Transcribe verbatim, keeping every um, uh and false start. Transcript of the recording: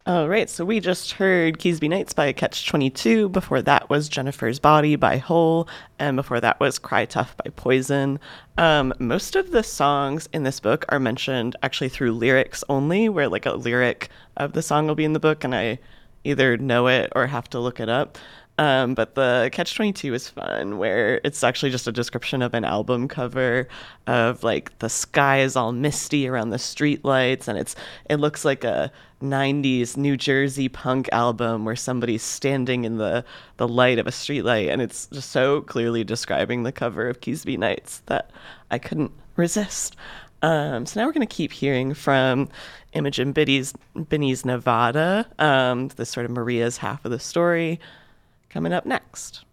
All right, so we just heard Keysby Nights by Catch twenty-two. Before that was Jennifer's Body by Hole, and before that was Cry Tough by Poison. Um, most of the songs in this book are mentioned actually through lyrics only, where like a lyric of the song will be in the book, and I either know it or have to look it up. Um, but the Catch twenty-two is fun, where it's actually just a description of an album cover of like the sky is all misty around the streetlights, and it's it looks like a nineties New Jersey punk album where somebody's standing in the, the light of a streetlight, and it's just so clearly describing the cover of Keysby Nights that I couldn't resist. Um, so now we're going to keep hearing from Imogen Biddy's, Binny's Nevada, um, this sort of Maria's half of the story, coming up next.